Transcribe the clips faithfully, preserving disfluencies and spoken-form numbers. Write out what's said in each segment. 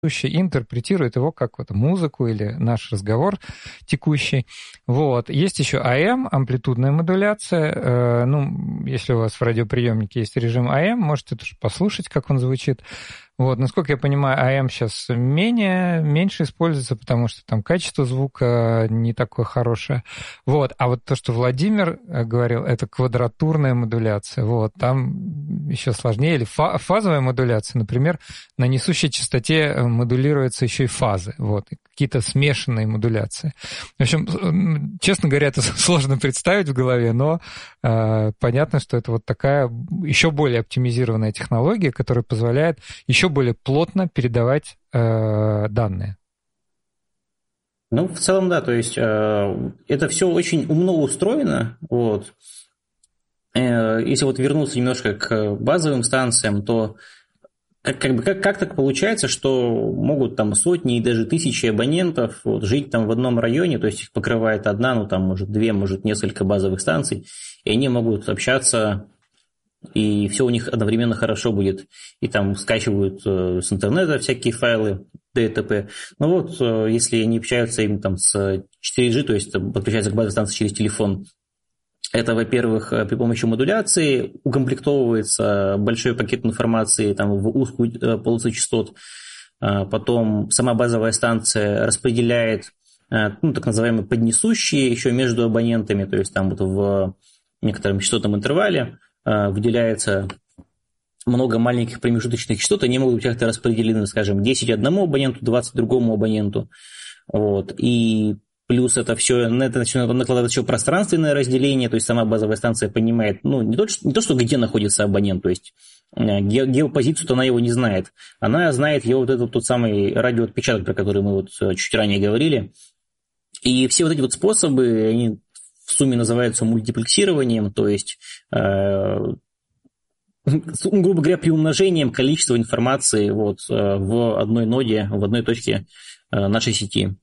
и интерпретирует его как вот музыку или наш разговор текущий. Вот. Есть еще эй эм, амплитудная модуляция. Ну, если у вас в радиоприемнике есть режим эй эм, можете тоже послушать, как он звучит. Вот. Насколько я понимаю, эй эм сейчас менее, меньше используется, потому что там качество звука не такое хорошее. Вот. А вот то, что Владимир говорил, это квадратурная модуляция. Вот. Там еще сложнее. Или фазовая модуляция, например, на несущей частоте модулируются еще и фазы. Вот. Какие-то смешанные модуляции. В общем, честно говоря, это сложно представить в голове, но э, понятно, что это вот такая еще более оптимизированная технология, которая позволяет еще более плотно передавать э, данные. Ну, в целом, да, то есть э, это все очень умно устроено. Вот. Э, если вот вернуться немножко к базовым станциям, то как, как, бы, как, как так получается, что могут там сотни и даже тысячи абонентов вот, жить там в одном районе, то есть их покрывает одна, ну там может две, может несколько базовых станций, и они могут общаться, и все у них одновременно хорошо будет. И там скачивают э, с интернета всякие файлы, ди ти пи. Ну вот, э, если они общаются им там с четыре джи, то есть там, подключаются к базовой станции через телефон, это, во-первых, при помощи модуляции укомплектовывается большой пакет информации там, в узкую полосу частот. Потом сама базовая станция распределяет ну, так называемые поднесущие еще между абонентами, то есть там вот в некотором частотном интервале выделяется много маленьких промежуточных частот, они могут быть как-то распределены, скажем, десять одному абоненту, двадцать другому абоненту. Вот. И плюс это все, на это все накладывается еще пространственное разделение, то есть сама базовая станция понимает, ну, не то, не то что где находится абонент, то есть ге, геопозицию-то она его не знает, она знает его вот этот тот самый радиоотпечаток, про который мы вот чуть ранее говорили. И все вот эти вот способы, они в сумме называются мультиплексированием, то есть, э, грубо говоря, приумножением количества информации вот, в одной ноде, в одной точке нашей сети.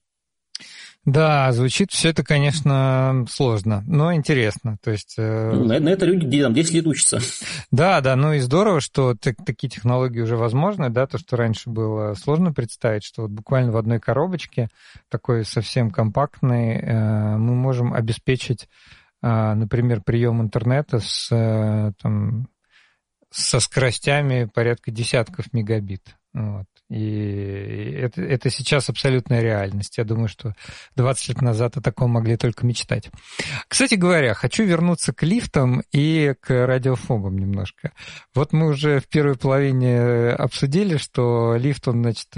Да, звучит все это, конечно, сложно, но интересно. То есть, э... на, на это люди там десять лет учатся. Да, да, ну и здорово, что так, такие технологии уже возможны, да, то, что раньше было сложно представить, что вот буквально в одной коробочке, такой совсем компактной, э, мы можем обеспечить, э, например, прием интернета с, э, там, со скоростями порядка десятков мегабит. Вот. И это, это сейчас абсолютная реальность. Я думаю, что двадцать лет назад о таком могли только мечтать. Кстати говоря, хочу вернуться к лифтам и к радиофобам немножко. Вот мы уже в первой половине обсудили, что лифт, он, значит,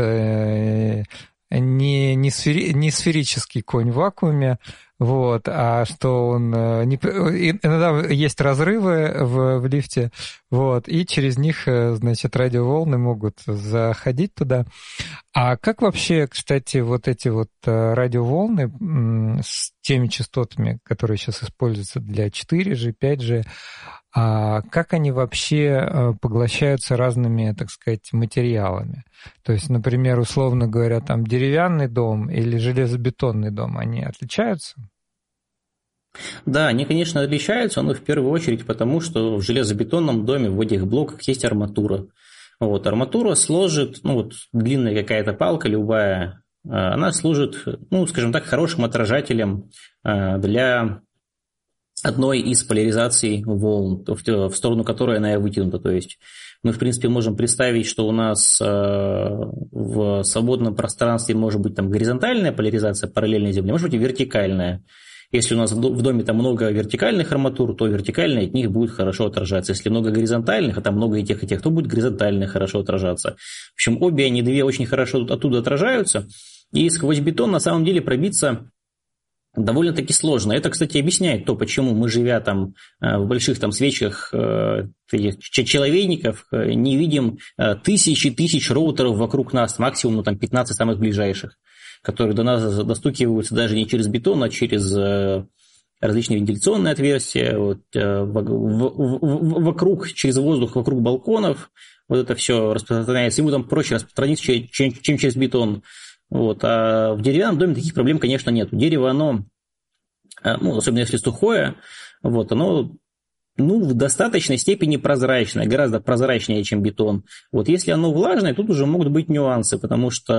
не, не, сфери, не сферический конь в вакууме, вот, а что он... Не, иногда есть разрывы в, в лифте, вот, и через них, значит, радиоволны могут заходить туда. А как вообще, кстати, вот эти вот радиоволны с теми частотами, которые сейчас используются для четыре джи, пять джи, а как они вообще поглощаются разными, так сказать, материалами? То есть, например, условно говоря, там деревянный дом или железобетонный дом, они отличаются? Да, они, конечно, отличаются, но в первую очередь потому, что в железобетонном доме, в этих блоках есть арматура. Вот, арматура служит, ну вот длинная какая-то палка любая, она служит, ну, скажем так, хорошим отражателем для одной из поляризаций волн, в сторону которой она вытянута. То есть мы, в принципе, можем представить, что у нас в свободном пространстве может быть там горизонтальная поляризация параллельной Земле, может быть и вертикальная. Если у нас в доме там много вертикальных арматур, то вертикальные от них будет хорошо отражаться. Если много горизонтальных, а там много и тех, и тех, то будет горизонтально хорошо отражаться. В общем, обе они две очень хорошо оттуда отражаются. И сквозь бетон на самом деле пробиться довольно-таки сложно. Это, кстати, объясняет то, почему мы, живя там в больших там свечках человейников, не видим тысячи тысяч роутеров вокруг нас, максимум ну, там, пятнадцать самых ближайших, которые до нас достукиваются даже не через бетон, а через различные вентиляционные отверстия, вот, вокруг, через воздух, вокруг балконов. Вот это все распространяется. Ему там проще распространиться, чем, чем через бетон. Вот. А в деревянном доме таких проблем, конечно, нет. Дерево, оно, ну, особенно если сухое, вот, оно ну, в достаточной степени прозрачное, гораздо прозрачнее, чем бетон. Вот если оно влажное, тут уже могут быть нюансы, потому что